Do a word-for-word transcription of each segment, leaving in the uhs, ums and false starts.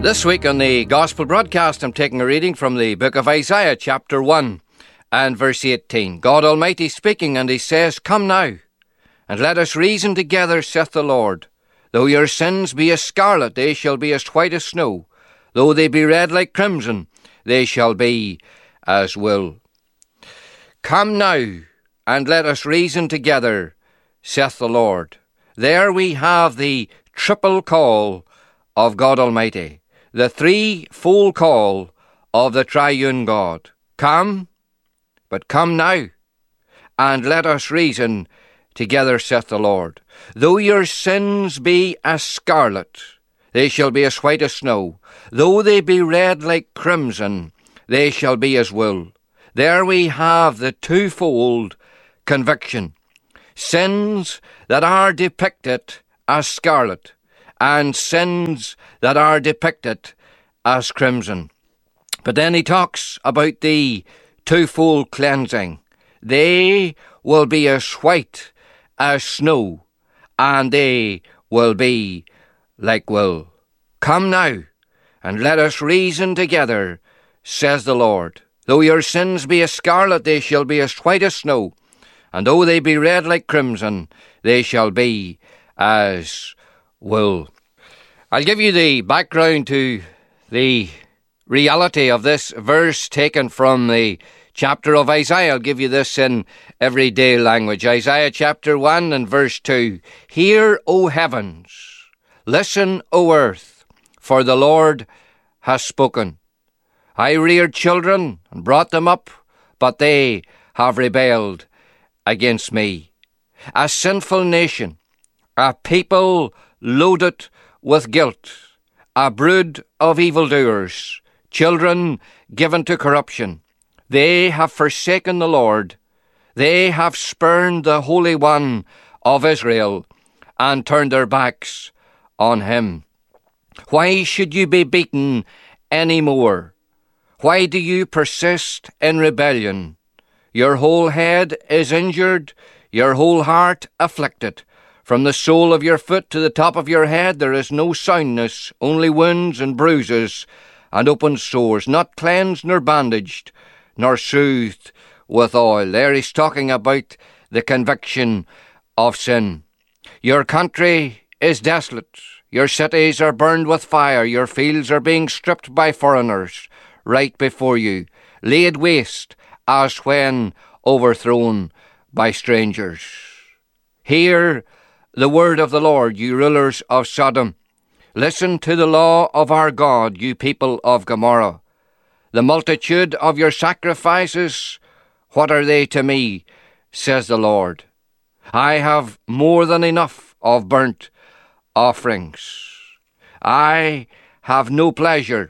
This week on the Gospel Broadcast, I'm taking a reading from the book of Isaiah, chapter one, and verse eighteen. God Almighty speaking, and he says, "Come now, and let us reason together, saith the Lord. Though your sins be as scarlet, they shall be as white as snow. Though they be red like crimson, they shall be as wool. Come now, and let us reason together, saith the Lord." There we have the triple call of God Almighty, the threefold call of the triune God. Come, but come now, and let us reason together, saith the Lord. Though your sins be as scarlet, they shall be as white as snow. Though they be red like crimson, they shall be as wool. There we have the twofold conviction. Sins that are depicted as scarlet, and sins that are depicted as crimson. But then he talks about the twofold cleansing. They will be as white as snow, and they will be like wool. Come now, and let us reason together, says the Lord. Though your sins be as scarlet, they shall be as white as snow, and though they be red like crimson, they shall be as wool. I'll give you the background to the reality of this verse taken from the chapter of Isaiah. I'll give you this in everyday language. Isaiah chapter one and verse two. Hear, O heavens, listen, O earth, for the Lord has spoken. I reared children and brought them up, but they have rebelled against me. A sinful nation, a people loaded with guilt, a brood of evildoers, children given to corruption. They have forsaken the Lord. They have spurned the Holy One of Israel and turned their backs on him. Why should you be beaten any more? Why do you persist in rebellion? Your whole head is injured, your whole heart afflicted. From the sole of your foot to the top of your head there is no soundness, only wounds and bruises and open sores, not cleansed nor bandaged, nor soothed with oil. There he's talking about the conviction of sin. Your country is desolate. Your cities are burned with fire. Your fields are being stripped by foreigners right before you, laid waste as when overthrown by strangers. Hear the word of the Lord, you rulers of Sodom. Listen to the law of our God, you people of Gomorrah. The multitude of your sacrifices, what are they to me, says the Lord? I have more than enough of burnt offerings. I have no pleasure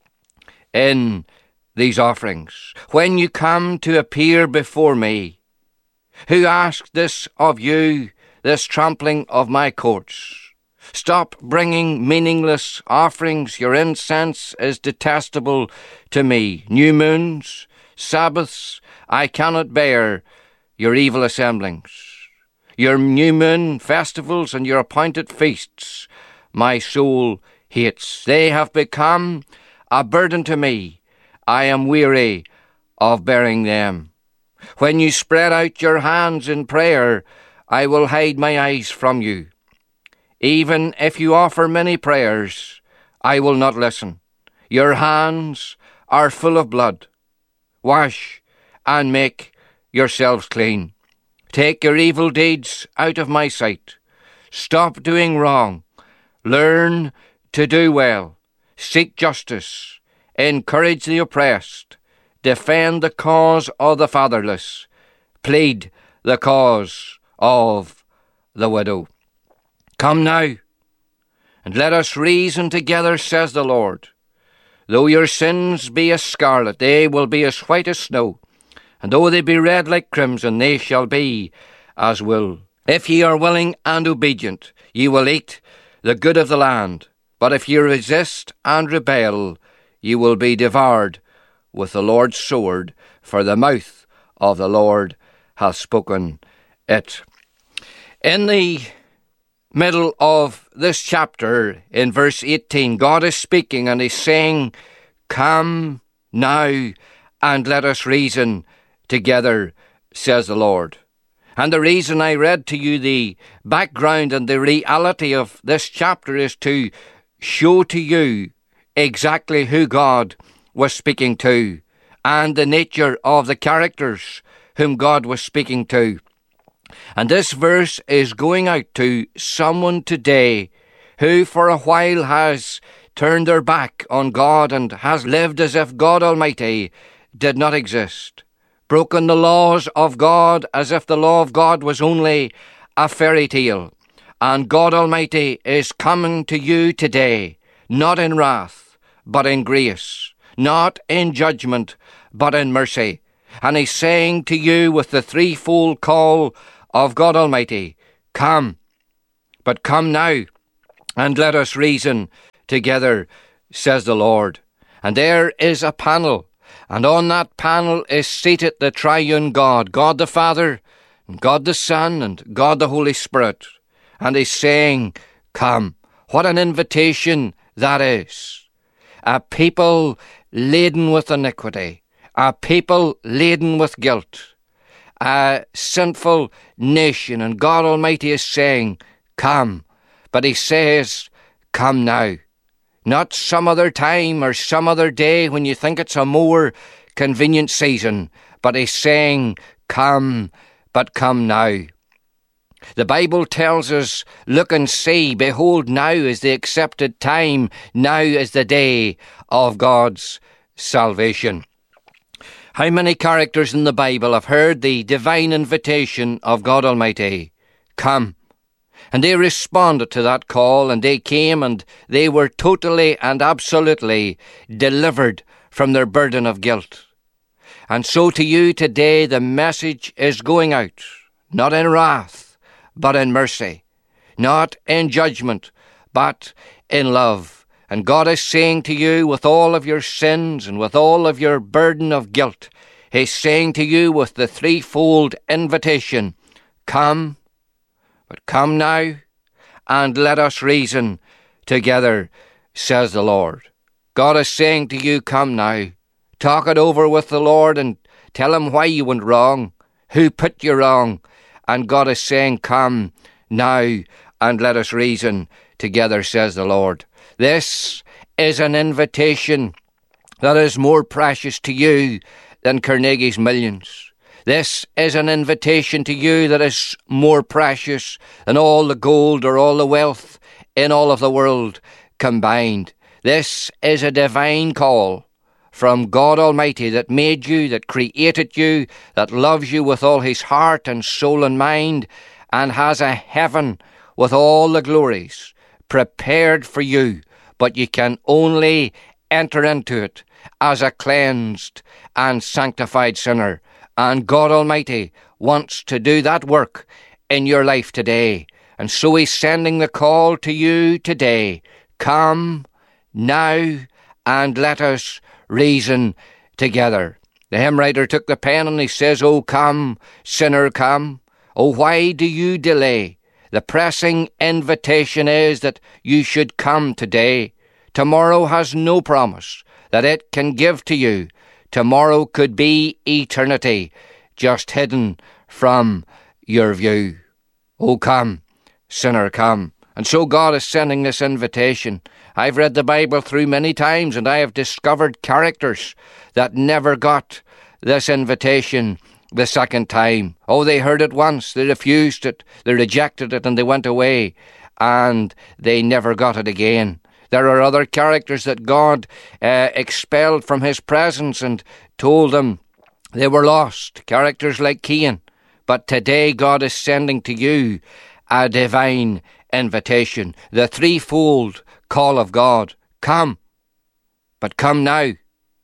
in these offerings. When you come to appear before me, who asked this of you, this trampling of my courts? Stop bringing meaningless offerings. Your incense is detestable to me. New moons, Sabbaths, I cannot bear your evil assemblings. Your new moon festivals and your appointed feasts, my soul hates. They have become a burden to me. I am weary of bearing them. When you spread out your hands in prayer, I will hide my eyes from you. Even if you offer many prayers, I will not listen. Your hands are full of blood. Wash and make yourselves clean. Take your evil deeds out of my sight. Stop doing wrong. Learn to do well. Seek justice. Encourage the oppressed. Defend the cause of the fatherless. Plead the cause of the widow. Come now, and let us reason together, says the Lord. Though your sins be as scarlet, they will be as white as snow, and though they be red like crimson, they shall be as wool. If ye are willing and obedient, ye will eat the good of the land. But if ye resist and rebel, ye will be devoured with the Lord's sword, for the mouth of the Lord hath spoken it. In the middle of this chapter, in verse eighteen, God is speaking and he's saying, "Come now and let us reason together, says the Lord." And the reason I read to you the background and the reality of this chapter is to show to you exactly who God was speaking to and the nature of the characters whom God was speaking to. And this verse is going out to someone today who for a while has turned their back on God and has lived as if God Almighty did not exist, broken the laws of God as if the law of God was only a fairy tale. And God Almighty is coming to you today, not in wrath, but in grace, not in judgment, but in mercy. And he's saying to you with the threefold call of God Almighty, "Come, but come now, and let us reason together, says the Lord." And there is a panel, and on that panel is seated the triune God, God the Father, and God the Son, and God the Holy Spirit. And he's saying, "Come." What an invitation that is. A people laden with iniquity, a people laden with guilt, a sinful nation, and God Almighty is saying, "Come." But he says, "Come now." Not some other time or some other day when you think it's a more convenient season, but he's saying, "Come, but come now." The Bible tells us, "Look and see, behold, now is the accepted time, now is the day of God's salvation." How many characters in the Bible have heard the divine invitation of God Almighty? Come. And they responded to that call, and they came, and they were totally and absolutely delivered from their burden of guilt. And so to you today, the message is going out, not in wrath, but in mercy, not in judgment, but in love. And God is saying to you, with all of your sins and with all of your burden of guilt, he's saying to you with the threefold invitation, "Come, but come now, and let us reason together, says the Lord." God is saying to you, "Come now." Talk it over with the Lord and tell him why you went wrong, who put you wrong. And God is saying, "Come now, and let us reason together, says the Lord." This is an invitation that is more precious to you than Carnegie's millions. This is an invitation to you that is more precious than all the gold or all the wealth in all of the world combined. This is a divine call from God Almighty that made you, that created you, that loves you with all his heart and soul and mind, and has a heaven with all the glories prepared for you, but you can only enter into it as a cleansed and sanctified sinner. And God Almighty wants to do that work in your life today. And so he's sending the call to you today. Come now and let us reason together. The hymn writer took the pen and he says, "Oh, come, sinner, come. Oh, why do you delay? The pressing invitation is that you should come today. Tomorrow has no promise that it can give to you. Tomorrow could be eternity, just hidden from your view. Oh, come, sinner, come." And so God is sending this invitation. I've read the Bible through many times, and I have discovered characters that never got this invitation the second time. Oh, they heard it once, they refused it, they rejected it, and they went away, and they never got it again. There are other characters that God uh, expelled from his presence and told them they were lost, characters like Cain. But today God is sending to you a divine invitation, the threefold call of God. Come, but come now.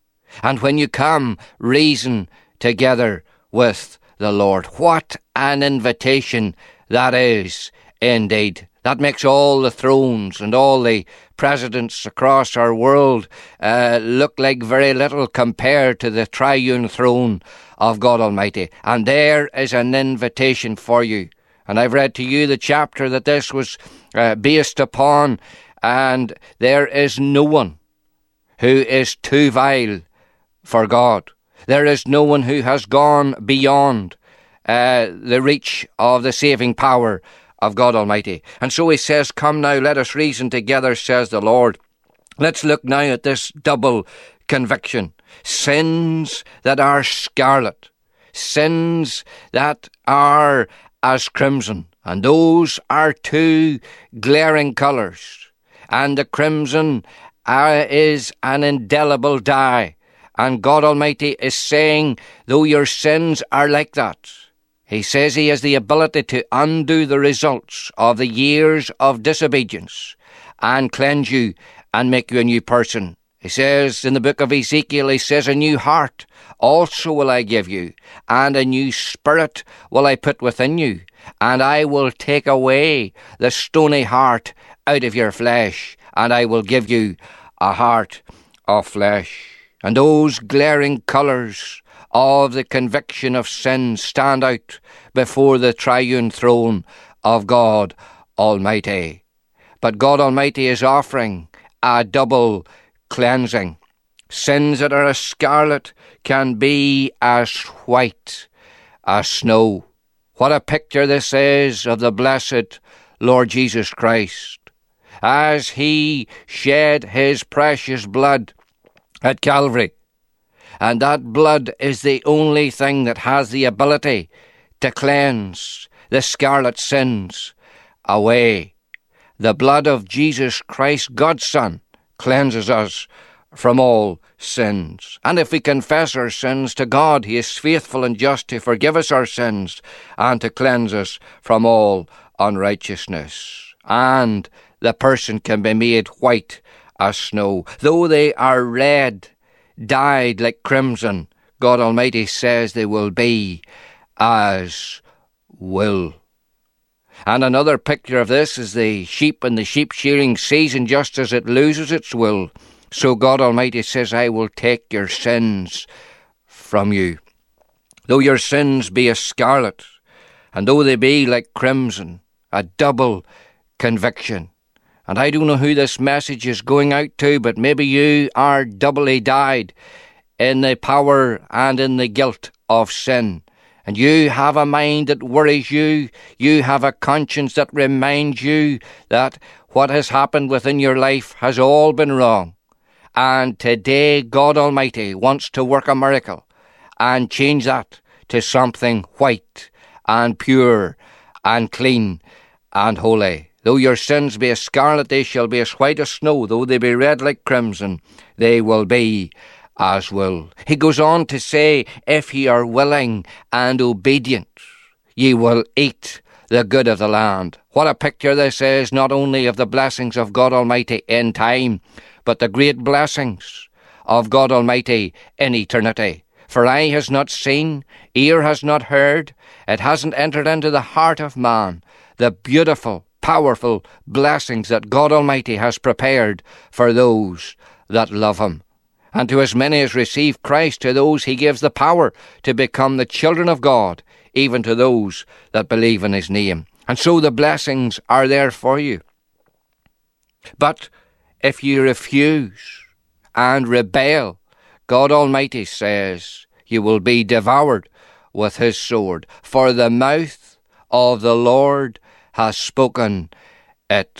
And when you come, reason together with the Lord. What an invitation that is indeed. That makes all the thrones and all the presidents across our world uh, look like very little compared to the triune throne of God Almighty. And there is an invitation for you. And I've read to you the chapter that this was uh, based upon, and there is no one who is too vile for God. There is no one who has gone beyond uh, the reach of the saving power of God Almighty. And so he says, come now, let us reason together, says the Lord. Let's look now at this double conviction. Sins that are scarlet, sins that are as crimson, and those are two glaring colours, and the crimson uh, is an indelible dye, and God Almighty is saying, though your sins are like that, he says he has the ability to undo the results of the years of disobedience and cleanse you and make you a new person. He says in the book of Ezekiel, he says, a new heart also will I give you, and a new spirit will I put within you, and I will take away the stony heart out of your flesh, and I will give you a heart of flesh. And those glaring colours of the conviction of sin stand out before the triune throne of God Almighty. But God Almighty is offering a double cleansing. Sins that are as scarlet can be as white as snow. What a picture this is of the blessed Lord Jesus Christ, as he shed his precious blood at Calvary. And that blood is the only thing that has the ability to cleanse the scarlet sins away. The blood of Jesus Christ, God's Son, cleanses us from all sins. And if we confess our sins to God, he is faithful and just to forgive us our sins and to cleanse us from all unrighteousness. And the person can be made white as snow. Though they are red, dyed like crimson, God Almighty says they will be as wool. And another picture of this is the sheep in the sheep shearing season. Just as it loses its wool, so God Almighty says, I will take your sins from you. Though your sins be as scarlet, and though they be like crimson, a double conviction. And I don't know who this message is going out to, but maybe you are doubly dyed in the power and in the guilt of sin. And you have a mind that worries you. You have a conscience that reminds you that what has happened within your life has all been wrong. And today God Almighty wants to work a miracle and change that to something white and pure and clean and holy. Though your sins be as scarlet, they shall be as white as snow. Though they be red like crimson, they will be as wool. He goes on to say, if ye are willing and obedient, ye will eat the good of the land. What a picture this is, not only of the blessings of God Almighty in time, but the great blessings of God Almighty in eternity. For eye has not seen, ear has not heard, it hasn't entered into the heart of man, the beautiful, powerful blessings that God Almighty has prepared for those that love him. And to as many as receive Christ, to those he gives the power to become the children of God, even to those that believe in his name. And so the blessings are there for you. But if you refuse and rebel, God Almighty says you will be devoured with his sword. For the mouth of the Lord has spoken it.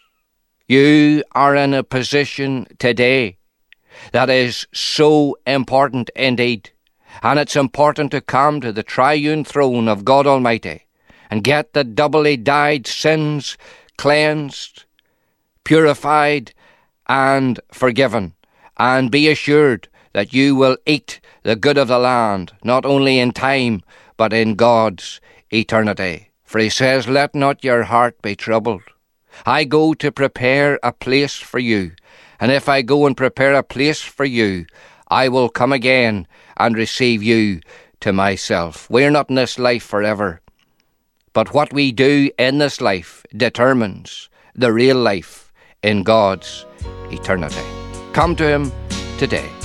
You are in a position today that is so important indeed. And it's important to come to the triune throne of God Almighty and get the doubly dyed sins cleansed, purified, and forgiven. And be assured that you will eat the good of the land, not only in time, but in God's eternity. For he says, let not your heart be troubled. I go to prepare a place for you. And if I go and prepare a place for you, I will come again and receive you to myself. We're not in this life forever. But what we do in this life determines the real life in God's eternity. Come to him today.